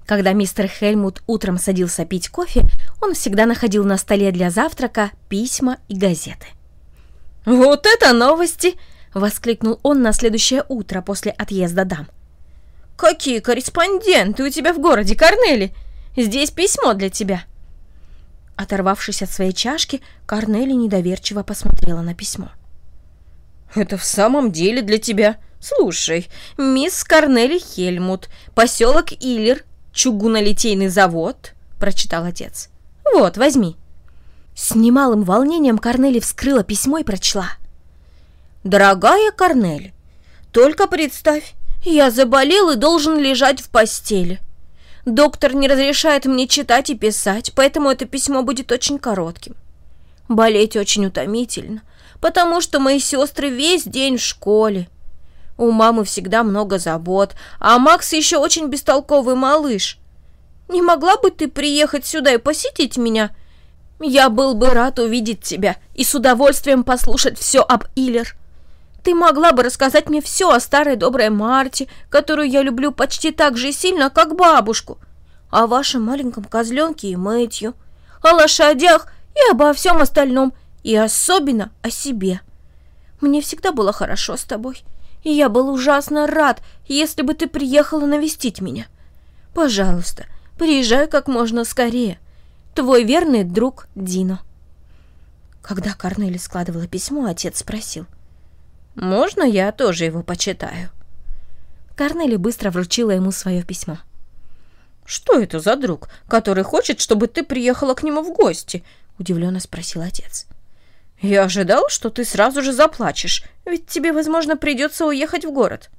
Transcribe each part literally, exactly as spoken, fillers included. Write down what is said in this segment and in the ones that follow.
Когда мистер Хельмут утром садился пить кофе, он всегда находил на столе для завтрака письма и газеты. «Вот это новости!» — воскликнул он на следующее утро после отъезда дам. «Какие корреспонденты у тебя в городе, Корнели! Здесь письмо для тебя!» Оторвавшись от своей чашки, Корнели недоверчиво посмотрела на письмо. «Это в самом деле для тебя? Слушай, мисс Корнели Хельмут, поселок Иллер, чугунолитейный завод», — прочитал отец. «Вот, возьми». С немалым волнением Корнели вскрыла письмо и прочла. «Дорогая Корнели, только представь, я заболел и должен лежать в постели. Доктор не разрешает мне читать и писать, поэтому это письмо будет очень коротким. Болеть очень утомительно, потому что мои сестры весь день в школе. У мамы всегда много забот, а Макс еще очень бестолковый малыш. Не могла бы ты приехать сюда и посетить меня? Я был бы рад увидеть тебя и с удовольствием послушать все об Иллер. Ты могла бы рассказать мне все о старой доброй Марте, которую я люблю почти так же сильно, как бабушку, о вашем маленьком козленке и Мэтью, о лошадях и обо всем остальном, и особенно о себе. Мне всегда было хорошо с тобой, и я был ужасно рад, если бы ты приехала навестить меня. Пожалуйста, приезжай как можно скорее. Твой верный друг Дино». Когда Корнели складывала письмо, отец спросил: «Можно я тоже его почитаю?» Корнели быстро вручила ему свое письмо. «Что это за друг, который хочет, чтобы ты приехала к нему в гости?» — удивленно спросил отец. «Я ожидал, что ты сразу же заплачешь, ведь тебе, возможно, придется уехать в город».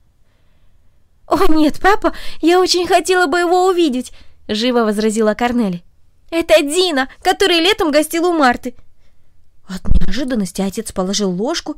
«О нет, папа, я очень хотела бы его увидеть», — живо возразила Корнели. «Это Дина, который летом гостил у Марты». От неожиданности отец положил ложку